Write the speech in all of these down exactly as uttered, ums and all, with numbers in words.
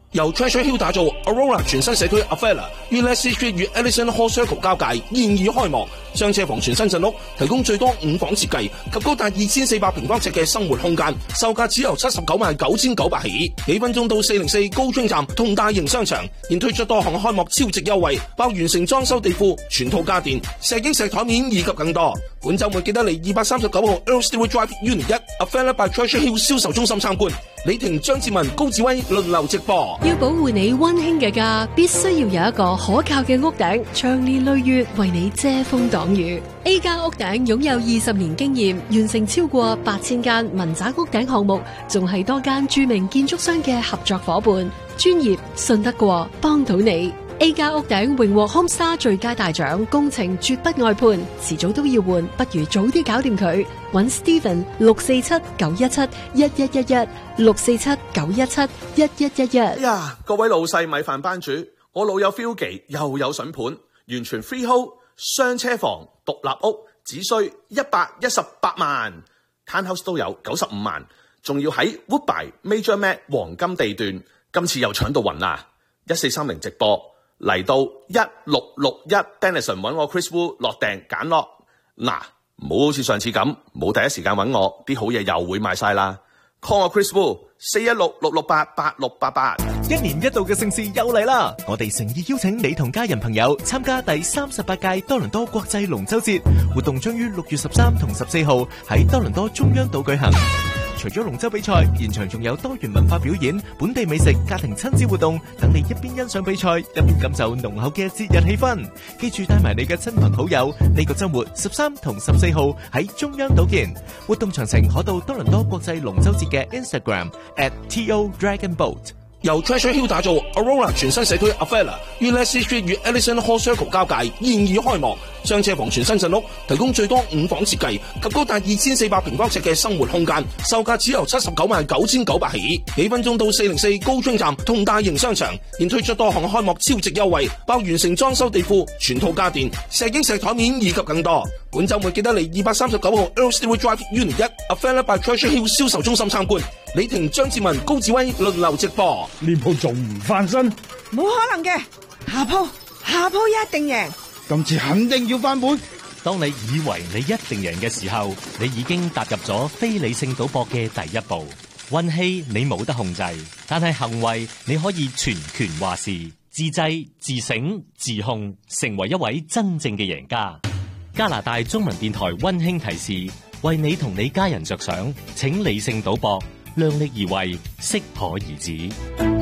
由 Treasure Hill 打造 Aurora 全新社區 Avella 於 Leslie Street 與 Ellison Hall Circle 交界現已開幕，雙車房全新鎮屋，提供最多五房設計及高達二千四百平方尺嘅生活空間，售價只由七十九萬九千九百起，幾分鐘到四零四高津站同大型商場，現推出多項開幕超值優惠，包完成裝修地庫、全套家電、石英石台面以及更多。本週末記得嚟二百三十九號 Earl Stewart Drive Unit 一 Avella by Treasure Hill 銷售中心參觀。李婷、張志文、高志威輪流直播。 要保護你溫馨嘅家，必須要有一個可靠嘅屋頂，長年累月為你遮風擋雨。A 加屋頂擁有二十年經驗，完成超過八千間民宅屋頂項目，仲係多間著名建築商嘅合作伙伴，專業信得過，幫到你。A 加屋頂榮獲 Homestar 最佳大獎，工程絕不外判，遲早都要換，不如早啲搞掂佢。搵 Steven 六四七九一七一一一一六四七九一七一一一一。 哎呀，各位老細米飯班主，我老友 Philgy 又有筍盤，完全 freehold 雙車房獨立屋，只需一百一十八萬 ，Townhouse 都有九十五萬，仲要喺 Woodbine Major Mac 黃金地段，今次又搶到暈啦！一四三零直播。嚟到一六六一 Denison 揾我 Chris Wu 落訂揀落，嗱，唔好好似上次咁冇第一時間揾我，啲好嘢又會賣晒啦。call 我 Chris Wu 四一六六六八八六八八。 一年一度嘅盛事又嚟啦！我哋誠意邀請你同家人朋友參加第三十八屆多倫多國際龍舟節活動，將於六月十三同十四號喺多倫多中央島舉行。除咗龍舟比賽，現場仲有多元文化表演、本地美食、家庭親子活動，等你一邊欣賞比賽，一邊感受濃厚嘅節日氣氛。記住帶埋你嘅親朋好友，呢個周末十三同十四號喺中央島見。活動詳情可到多倫多國際龍舟節嘅 Instagram at T O Dragon Boat。 由 Treasure Hill 打造 Aurora 全新社區 Avella 於 Leslie Street 與 Ellison Hall Circle 交界現已開幕，雙車房全新鎮屋，提供最多五房設計及高達二千四百平方尺嘅生活空間，售價只由七十九萬九千九百起，幾分鐘到四零四高津站同大型商場，現推出多項開幕超值優惠，包完成裝修地庫、全套家電、石英石台面以及更多。本週末記得嚟二百三十九號 Earl Stewart Drive Unit 一 Avella by Treasure Hill 銷售中心參觀。李婷、張志文、高志威輪流直播。 呢鋪仲唔翻身？ 冇可能嘅，下鋪下鋪一定贏。 今次肯定要翻本。 當你以為你一定贏嘅時候，你已經踏入咗非理性賭博嘅第一步。運氣你冇得控制，但係行為你可以全權話事。自制、自省、自控，成為一位真正嘅贏家。加拿大中文電台溫馨提示：為你同你家人着想，請理性賭博，量力而為，適可而止。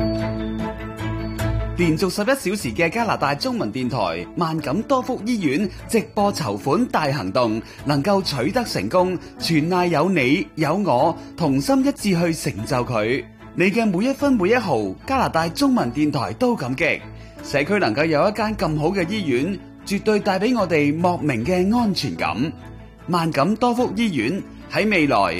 連續十一小時嘅加拿大中文電台萬錦多福醫院直播籌款大行動能夠取得成功，全賴有你有我同心一致去成就佢。你嘅每一分每一毫，加拿大中文電台都感激。社區能夠有一間咁好嘅醫院，絕對帶俾我哋莫名嘅安全感。萬錦多福醫院喺未來